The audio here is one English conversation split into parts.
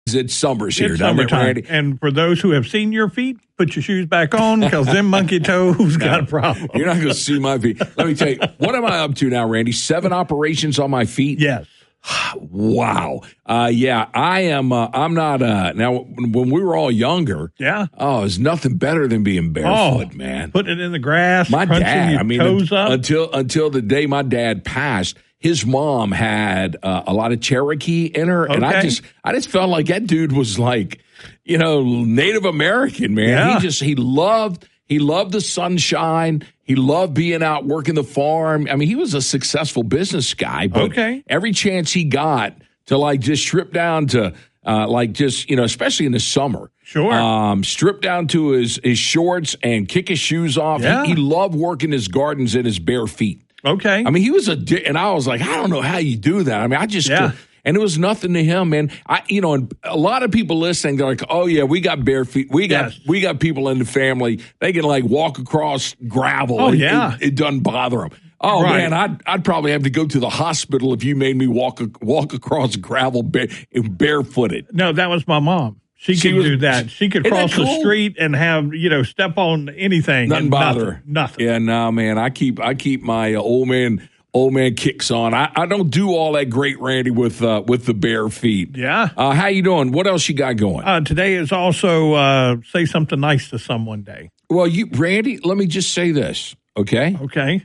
It's summer's here, It's doesn't it, summertime. Randy? And for those who have seen your feet, put your shoes back on because them monkey toes got a problem. You're not going to see my feet. Let me tell you, what am I up to now, Randy? 7 operations on my feet? Yes. Wow. Yeah, I am. I'm not. Now, when we were all younger, there's nothing better than being barefoot, man. Putting it in the grass, My crunching dad, your toes up. Until the day my dad passed, his mom had a lot of Cherokee in her, and I just felt like that dude was like, Native American, man. Yeah. He loved the sunshine. He loved being out working the farm. I mean, he was a successful business guy, but every chance he got to just strip down to especially in the summer. Sure. Strip down to his shorts and kick his shoes off. Yeah. He loved working his gardens in his bare feet. Okay. I mean, he was and I was like, I don't know how you do that. I mean, I just could. And it was nothing to him, man. And a lot of people listening, they're like, "Oh yeah, we got bare feet. We got people in the family. They can walk across gravel. Oh it doesn't bother them." Oh man, I'd probably have to go to the hospital if you made me walk across gravel barefooted. No, that was my mom. She could do that. She could cross the street and have step on anything. Nothing bother her. Nothing. Yeah, no, man. I keep my old man kicks on. I don't do all that great, Randy, with the bare feet. Yeah. How you doing? What else you got going? Today is also say something nice to someone day. Well, Randy, let me just say this, okay? Okay.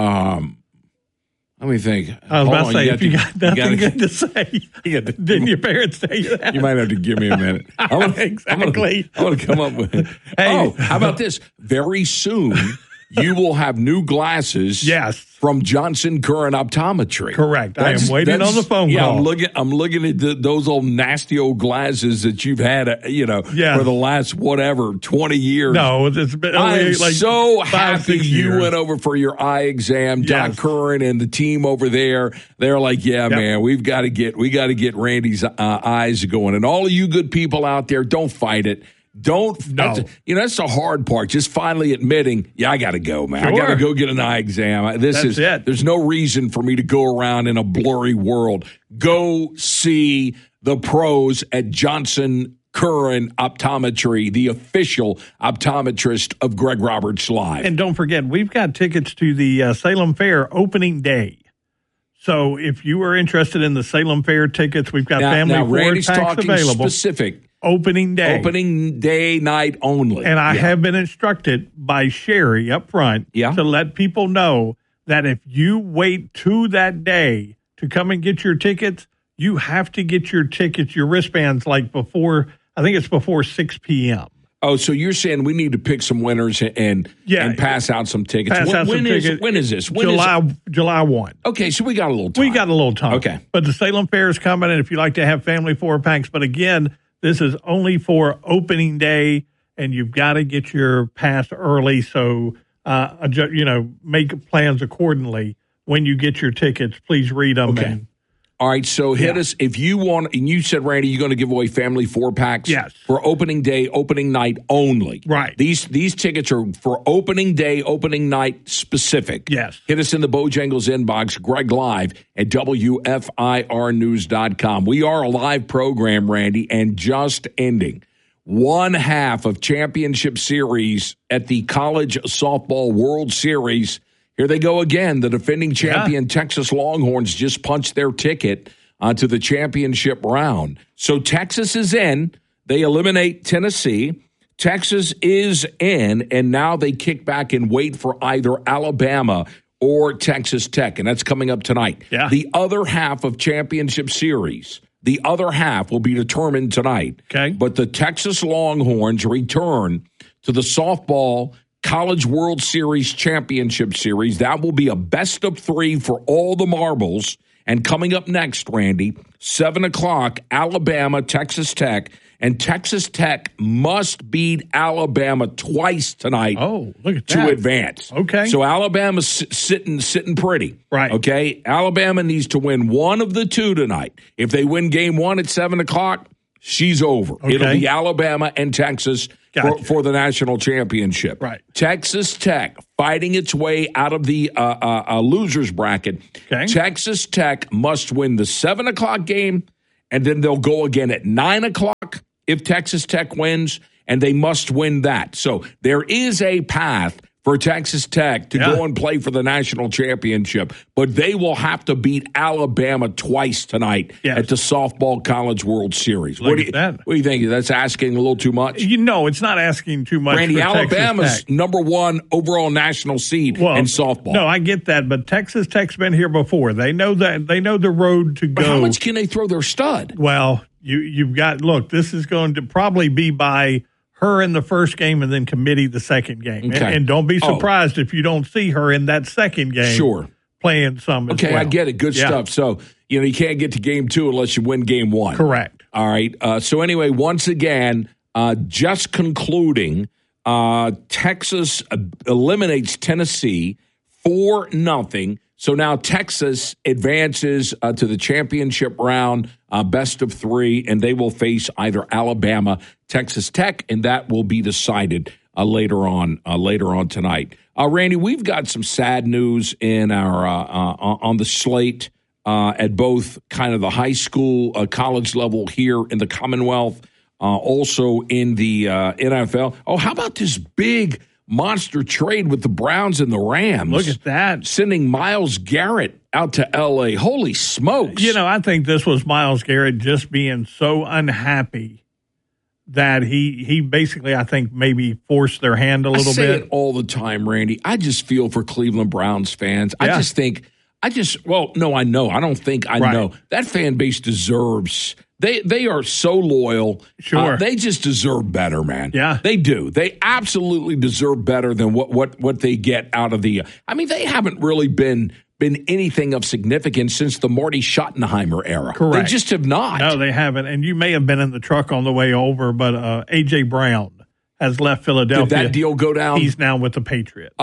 Let me think. I was about to say, if you got nothing good to say, didn't your parents tell you that? You might have to give me a minute. Exactly. I want to come up with how about this? Very soon, you will have new glasses from Johnson Curran Optometry. Correct. I am waiting on the phone call. I'm looking at those old nasty old glasses that you've had, for the last 20 years. No, it's been I'm so happy 5-6 you years. went over for your eye exam. Doc Curran and the team over there, they're like, man, we got to get Randy's eyes going. And all of you good people out there, don't fight it. That's the hard part. Just finally admitting, I got to go, man. Sure. I got to go get an eye exam. That's it. There's no reason for me to go around in a blurry world. Go see the pros at Johnson Curran Optometry, the official optometrist of Greg Roberts Live. And don't forget, we've got tickets to the Salem Fair opening day. So if you are interested in the Salem Fair tickets, we've got family Randy's packs talking available. Specific. Opening day night only. And I have been instructed by Sherry up front to let people know that if you wait to that day to come and get your tickets, you have to get your tickets, your wristbands, before, I think it's before 6 p.m. Oh, so you're saying we need to pick some winners and pass out some tickets. When is this? July 1. Okay, so we got a little time. Okay. But the Salem Fair is coming, and if you like to have family 4-packs, but again, this is only for opening day, and you've got to get your pass early. So, make plans accordingly when you get your tickets. Please read them. Okay. All right. So hit us if you want. And you said, Randy, you're going to give away family 4-packs. Yes. For opening day, opening night only. Right. These tickets are for opening day, opening night specific. Yes. Hit us in the Bojangles inbox, Greg Live at WFIRnews.com. We are a live program, Randy, and just ending. One half of championship series at the College Softball World Series. Here they go again. The defending champion Texas Longhorns just punched their ticket to the championship round. So Texas is in. They eliminate Tennessee. Texas is in, and now they kick back and wait for either Alabama or Texas Tech, and that's coming up tonight. Yeah. The other half of championship series, the other half will be determined tonight. Okay. But the Texas Longhorns return to the softball College World Series Championship Series. That will be a best of 3 for all the marbles. And coming up next, Randy, 7 o'clock, Alabama, Texas Tech. And Texas Tech must beat Alabama twice tonight look at to that. advance. Okay. So Alabama's sitting pretty. Right. Okay. Alabama needs to win one of the two tonight. If they win game 1 at 7 o'clock, she's over. Okay. It'll be Alabama and Texas for the national championship. Right. Texas Tech fighting its way out of the losers bracket. Okay. Texas Tech must win the 7 o'clock game, and then they'll go again at 9 o'clock if Texas Tech wins, and they must win that. So there is a path for Texas Tech to go and play for the national championship, but they will have to beat Alabama twice tonight at the Softball College World Series. What do you think? That's asking a little too much? It's not asking too much. Randy, Alabama's number one overall national seed in softball. No, I get that, but Texas Tech's been here before. They know that. They know the road to go. But how much can they throw their stud? Well, you've got, look, this is going to probably be by her in the first game and then Committee the second game. Okay. And don't be surprised if you don't see her in that second game playing some as well. I get it. Good stuff. So, you can't get to game 2 unless you win game 1. Correct. All right. So anyway, once again, just concluding, Texas eliminates Tennessee 4-0. So now Texas advances to the championship round, best of 3, and they will face either Alabama, Texas Tech, and that will be decided later on tonight. Randy, we've got some sad news in our on the slate at both kind of the high school, college level here in the Commonwealth, also in the NFL. Oh, how about this big monster trade with the Browns and the Rams? Look at that. Sending Myles Garrett out to L.A. Holy smokes. I think this was Myles Garrett just being so unhappy that he basically, I think, maybe forced their hand a little bit. I say it all the time, Randy. I just feel for Cleveland Browns fans. I know. That fan base deserves – They are so loyal. Sure. They just deserve better, man. Yeah. They do. They absolutely deserve better than what they get out of the they haven't really been anything of significance since the Marty Schottenheimer era. Correct. They just have not. No, they haven't. And you may have been in the truck on the way over, but A.J. Brown has left Philadelphia. Did that deal go down? He's now with the Patriots.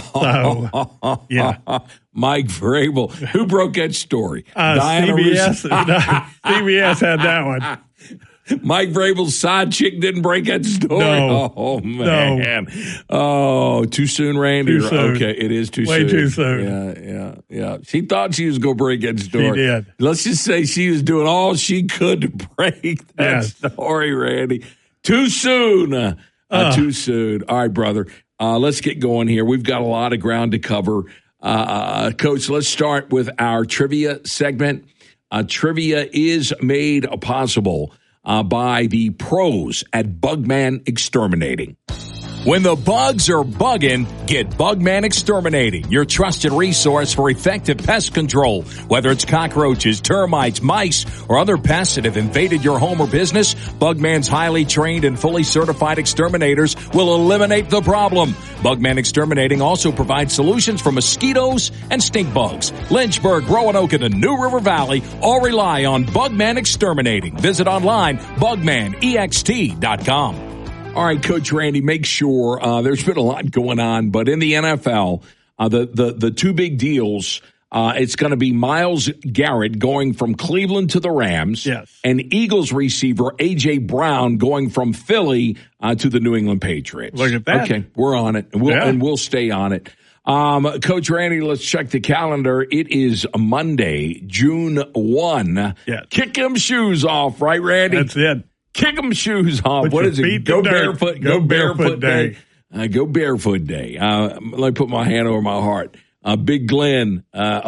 So, yeah. Mike Vrabel. Who broke that story? CBS. CBS had that one. Mike Vrabel's side chick didn't break that story. No. Oh, man. No. Oh, too soon, Randy? Too soon. Okay, it is too soon. Way too soon. Yeah. She thought she was going to break that story. She did. Let's just say she was doing all she could to break that story, Randy. Too soon. Too soon. All right, brother. Let's get going here. We've got a lot of ground to cover. Coach, let's start with our trivia segment. Trivia is made possible by the pros at Bugman Exterminating. When the bugs are bugging, get Bugman Exterminating, your trusted resource for effective pest control. Whether it's cockroaches, termites, mice, or other pests that have invaded your home or business, Bugman's highly trained and fully certified exterminators will eliminate the problem. Bugman Exterminating also provides solutions for mosquitoes and stink bugs. Lynchburg, Roanoke, and the New River Valley all rely on Bugman Exterminating. Visit online, bugmanext.com. All right, Coach Randy, make sure there's been a lot going on, but in the NFL, the two big deals, it's going to be Myles Garrett going from Cleveland to the Rams, and Eagles receiver A.J. Brown going from Philly to the New England Patriots. Look at that. Okay, we're on it, and we'll stay on it. Coach Randy, let's check the calendar. It is Monday, June 1. Yes. Kick them shoes off, right, Randy? That's it. Kick them shoes off. What is it? Go barefoot. Go barefoot day. Go barefoot day. Let me put my hand over my heart. Big Glenn,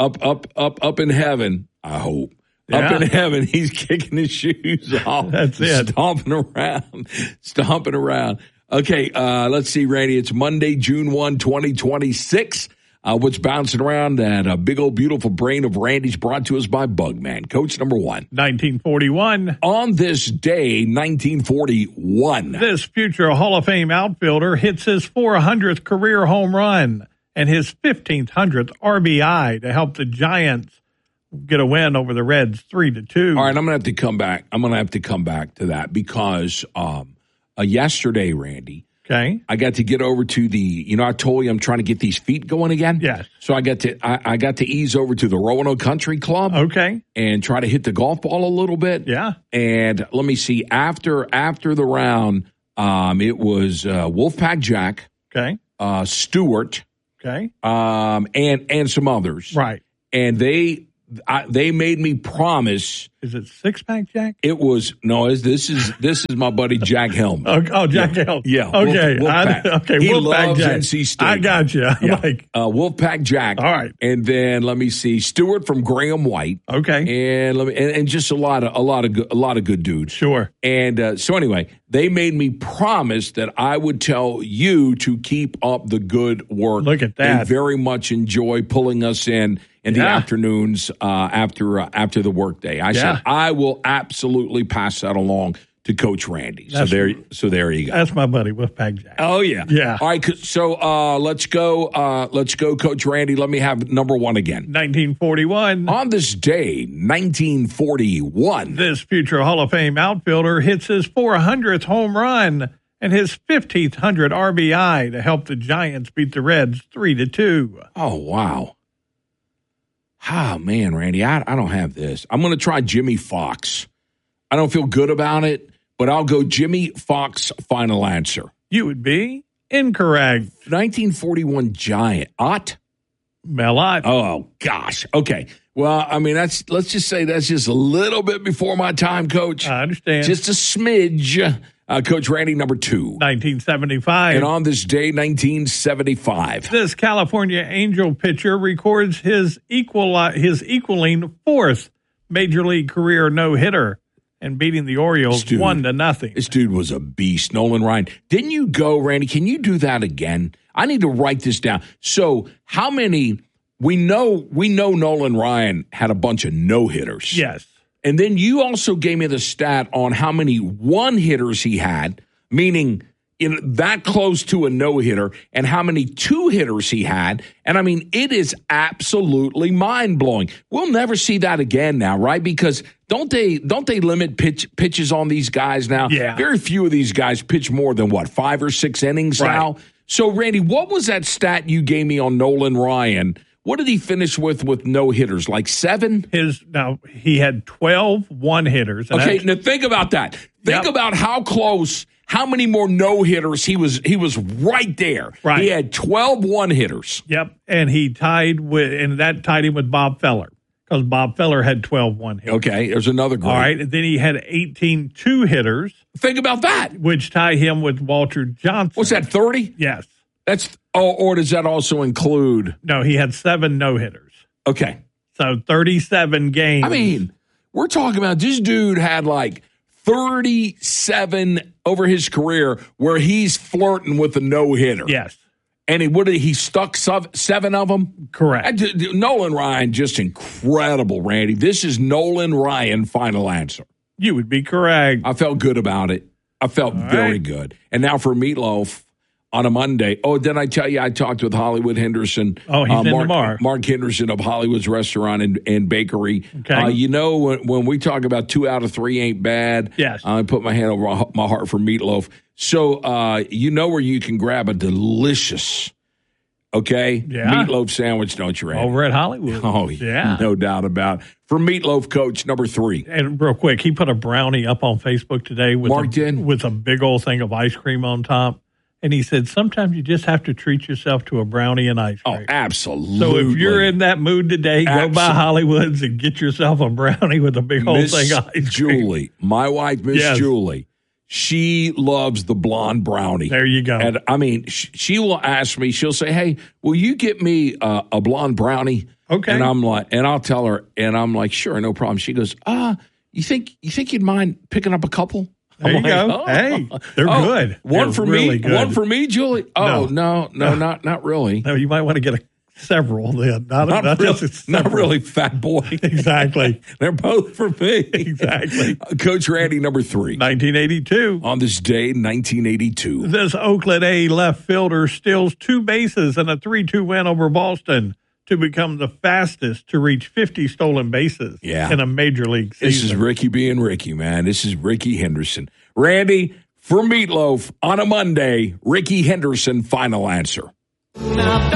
up in heaven. I hope up in heaven. He's kicking his shoes off. That's it. Stomping around. Okay. Let's see, Randy. It's Monday, June 1, 2026. What's bouncing around that big old beautiful brain of Randy's brought to us by Bugman. Coach number 1. 1941. On this day, 1941. This future Hall of Fame outfielder hits his 400th career home run and his 1500th RBI to help the Giants get a win over the Reds 3-2. All right, I'm going to have to come back. To that because yesterday, Randy, okay, I got to get over to the, I told you I'm trying to get these feet going again. Yes. So I got to ease over to the Roanoke Country Club. Okay. And try to hit the golf ball a little bit. Yeah. And let me see, after the round, it was Wolfpack Jack. Okay. Stewart. Okay. And some others. Right. And they they made me promise. Is it Six-Pack Jack? It was this is my buddy Jack Helm. Oh, Jack Helm. Yeah. Okay. Wolfpack. He loves Jack. NC State. I got you. Yeah. Wolfpack Jack. All right. And then let me see, Stewart from Graham White. Okay. And just a lot of good dudes. Sure. And so anyway, they made me promise that I would tell you to keep up the good work. Look at that. They very much enjoy pulling us in the afternoons after the workday. I said I will absolutely pass that along to Coach Randy. So there you go. That's my buddy Wolfpack Jack. Oh yeah, yeah. All right, so let's go, Coach Randy. Let me have number one again. 1941. On this day, 1941, this future Hall of Fame outfielder hits his 400th home run and his 1,500 RBI to help the Giants beat the Reds 3-2. Oh wow. Oh, man, Randy, I don't have this. I'm going to try Jimmy Fox. I don't feel good about it, but I'll go Jimmy Fox, final answer. You would be incorrect. 1941 Giant. Mel Ott. Oh, gosh. Okay. Well, I mean, let's just say that's just a little bit before my time, Coach. I understand. Just a smidge. Coach Randy, number two. 1975. And on this day, 1975. This California Angel pitcher records his equaling fourth Major League career no-hitter and beating the Orioles 1-0. This dude was a beast, Nolan Ryan. Didn't you go, Randy? Can you do that again? I need to write this down. So how many – we know Nolan Ryan had a bunch of no-hitters. Yes. And then you also gave me the stat on how many one-hitters he had, meaning that close to a no-hitter, and how many two-hitters he had. And, I mean, it is absolutely mind-blowing. We'll never see that again now, right? Because don't they limit pitches on these guys now? Yeah. Very few of these guys pitch more than, 5 or 6 innings now? So, Randy, what was that stat you gave me on Nolan Ryan? What did he finish with no-hitters, like 7? He had 12 one-hitters. Okay, now think about that. Think about how close, how many more no-hitters he was right there. Right. He had 12 one-hitters. Yep, and that tied him with Bob Feller because Bob Feller had 12 one-hitters. Okay, there's another group. All right, and then he had 18 two-hitters. Think about that. Which tie him with Walter Johnson. What's that, 30? Yes. Or does that also include? No, he had 7 no-hitters. Okay. So 37 games. I mean, we're talking about this dude had like 37 over his career where he's flirting with a no-hitter. Yes. And he stuck 7 of them? Correct. Nolan Ryan, just incredible, Randy. This is Nolan Ryan, final answer. You would be correct. I felt good about it. I felt very good. And now for Meatloaf on a Monday. Oh, did I tell you I talked with Hollywood Henderson? Oh, he's in tomorrow. Mark Henderson of Hollywood's Restaurant and Bakery. Okay. When we talk about 2 out of 3 ain't bad, yes. I put my hand over my heart for Meatloaf. So where you can grab a delicious, meatloaf sandwich, don't you, Randy? Over at Hollywood. Oh, yeah. No doubt about it. For Meatloaf, Coach, number 3. And real quick, he put a brownie up on Facebook today with a big old thing of ice cream on top. And he said, sometimes you just have to treat yourself to a brownie and ice cream. Oh, absolutely. So if you're in that mood today, go by Hollywood's and get yourself a brownie with a big old thing of ice cream. Julie, my wife, Miss Julie, she loves the blonde brownie. There you go. And, I mean, she will ask me, she'll say, hey, will you get me a blonde brownie? Okay. And I'm like, and I'll tell her, and I'm like, sure, no problem. She goes, you think you'd mind picking up a couple? There you go. Hey, they're good. One for really me. Good. One for me, Julie. Oh no, not really. No, you might want to get several then. Not really, fat boy. Exactly. They're both for me. Exactly. Coach Randy, number 3. 1982. On this day, 1982. This Oakland A left fielder steals 2 bases in a 3-2 win over Boston to become the fastest to reach 50 stolen bases in a major league season. This is Ricky being Ricky, man. This is Ricky Henderson. Randy, for Meatloaf, on a Monday, Ricky Henderson, final answer. Now